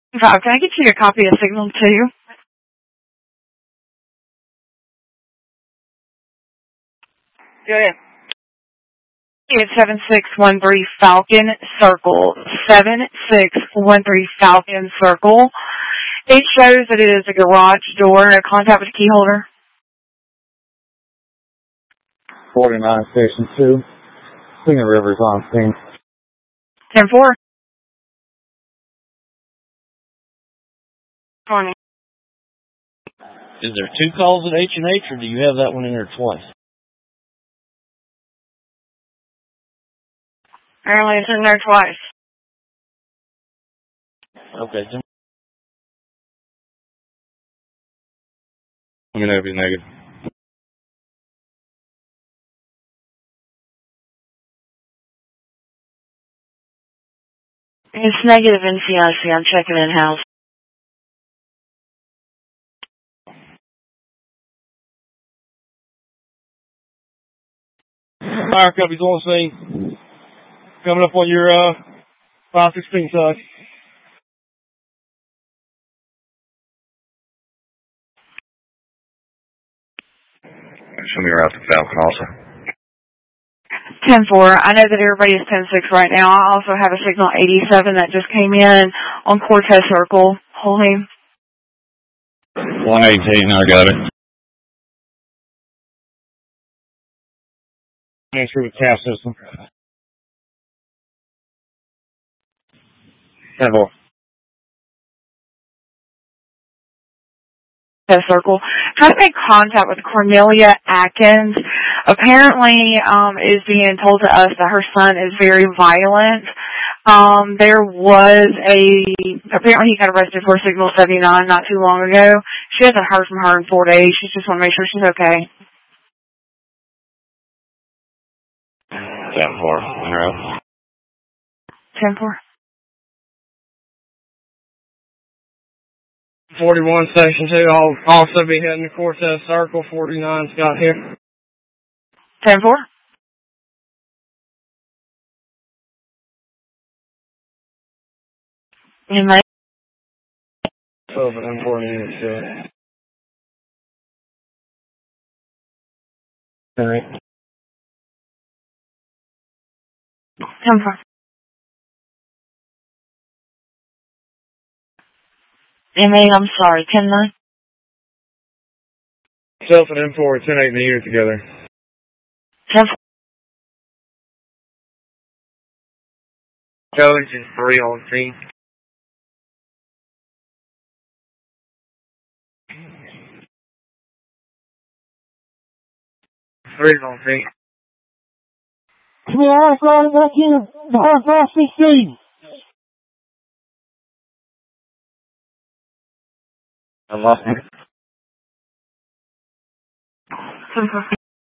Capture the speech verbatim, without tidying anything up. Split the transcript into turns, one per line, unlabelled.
Five, can I get you a copy of Signal two?
Go ahead.
It's seven six one three Falcon Circle. seven six one three Falcon Circle. It shows that it is a garage door. A contact with a key holder.
forty-nine Station two. Singer River's on scene.
ten four. Morning.
Is there two calls at H and H, or do you have that one in there twice?
Apparently it's in there twice.
Okay.
I mean, that'd be negative.
It's negative N C I C. I'm checking in-house.
Fire company's on scene. Coming up on your uh, five sixteen side.
Show me route to Falcon also.
ten four. I know that everybody is ten six right now. I also have a signal eighty-seven that just came in on Cortez Circle. Hold him.
one eighteen, I got it.
Answer the cast system.
ten four.
Circle. Try to make contact with Cornelia Atkins. Apparently, um, is being told to us that her son is very violent. Um, there was a, apparently he got arrested for Signal seventy-nine not too long ago. She hasn't heard from her in four days. She just want to make sure she's okay.
ten four.
ten four.
forty-one Station two, I'll also be heading to Cortez Circle. forty-nine Scott here.
ten four. You might.
twelve and M four units to it. Alright.
ten four. M eight, I'm sorry, ten nine.
Self and M four, ten eight in the unit together.
ten four.
Go engine three on scene. Three's on scene.
Come on, I'm back in the five sixteen.
I lost it.
ten four.